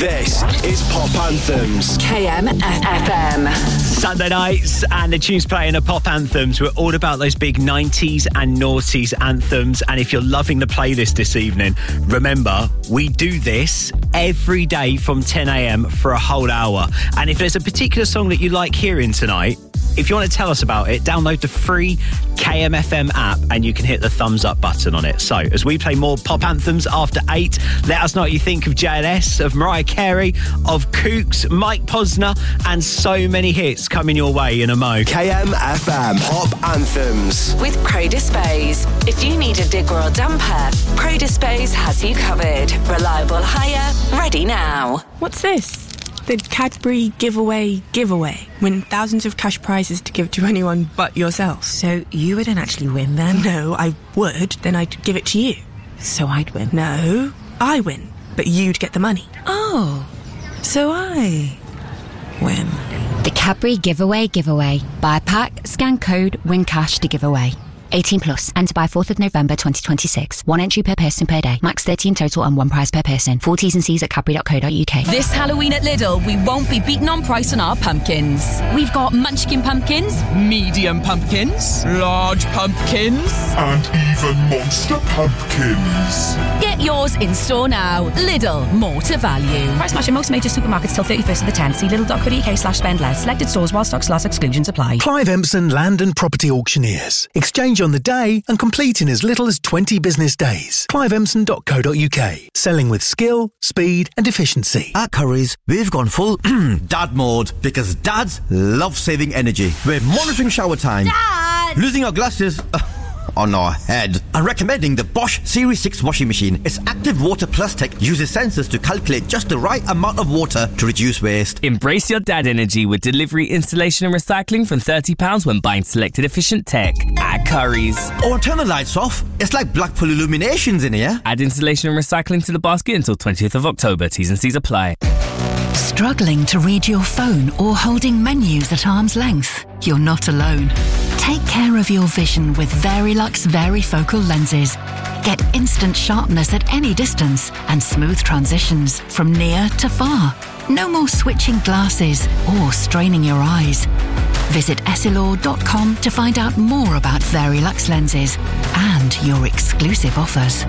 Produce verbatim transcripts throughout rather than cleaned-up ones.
This is Pop Anthems. K M F M. Sunday nights and the tunes playing are Pop Anthems. We're all about those big nineties and noughties anthems. And if you're loving the playlist this evening, remember, we do this every day from ten a.m. for a whole hour. And if there's a particular song that you like hearing tonight, if you want to tell us about it, download the free K M F M app and you can hit the thumbs up button on it. So, as we play more Pop Anthems after eight, let us know what you think of J L S, of Mariah Carey, of Kooks, Mike Posner, and so many hits coming your way in a mo. K M F M Pop Anthems. With Pro Displays. If you need a digger or dumper, Pro Displays has you covered. Reliable hire, ready now. What's this? The Cadbury giveaway giveaway. Win thousands of cash prizes to give to anyone but yourself. So you wouldn't actually win then? No, I would. Then I'd give it to you. So I'd win? No, I win. But you'd get the money. Oh, so I win. The Cadbury giveaway giveaway. Buy a pack, scan code, win cash to give away. eighteen plus. Enter by fourth of November twenty twenty-six. One entry per person per day. Max thirty in total and one prize per person. Full T's and C's at cadbury dot co dot uk. This Halloween at Lidl, we won't be beaten on price on our pumpkins. We've got munchkin pumpkins, medium pumpkins, large pumpkins, and even monster pumpkins. Get yours in store now. Lidl, more to value. Price match in most major supermarkets till thirty-first of the tenth. See lidl dot co dot uk slash spend less. Selected stores while stocks last. Exclusions apply. Clive Empson Land and Property Auctioneers. Exchange on the day and complete in as little as twenty business days. clive empson dot co dot uk. Selling with skill, speed and efficiency. At Currys, we've gone full dad mode because dads love saving energy. We're monitoring shower time, Dad! losing our glasses on our head, and recommending the Bosch Series six washing machine. Its active water plus tech uses sensors to calculate just the right amount of water to reduce waste. Embrace your dad energy with delivery, installation and recycling from thirty pounds when buying selected efficient tech at Currys. Or turn the lights off. It's like Blackpool Illuminations in here. Add installation and recycling to the basket until twentieth of October. T's and C's apply. Struggling to read your phone or holding menus at arm's length? You're not alone. Take care of your vision with Verilux Varifocal lenses. Get instant sharpness at any distance and smooth transitions from near to far. No more switching glasses or straining your eyes. Visit essilor dot com to find out more about Verilux lenses and your exclusive offers.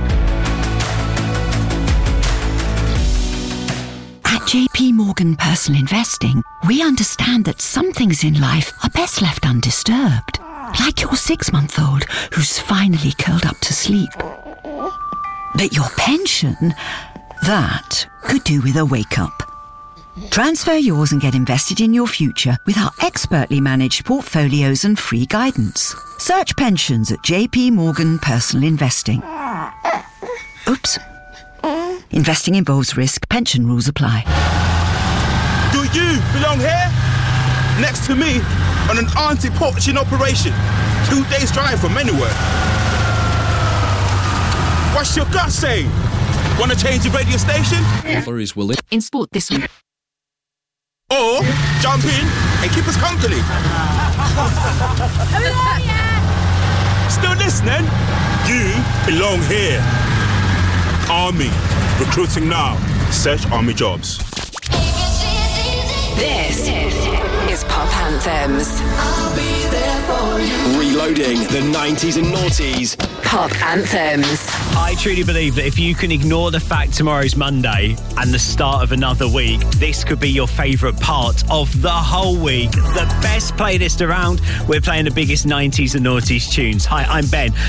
At J P Morgan Personal Investing, we understand that some things in life are best left undisturbed. Like your six-month-old who's finally curled up to sleep. But your pension, that could do with a wake-up. Transfer yours and get invested in your future with our expertly managed portfolios and free guidance. Search pensions at J P Morgan Personal Investing. Oops. Investing involves risk. Pension rules apply. Do you belong here? Next to me on an anti-poaching operation. Two days drive from anywhere. What's your gut saying? Want to change the radio station? Flurries will in sport this week. Or jump in and keep us company. Still listening? You belong here. Army. Recruiting now. Search Army Jobs. This is Pop Anthems. I'll be there for you. Reloading the nineties and noughties. Pop Anthems. I truly believe that if you can ignore the fact tomorrow's Monday and the start of another week, this could be your favourite part of the whole week. The best playlist around. We're playing the biggest nineties and noughties tunes. Hi, I'm Ben.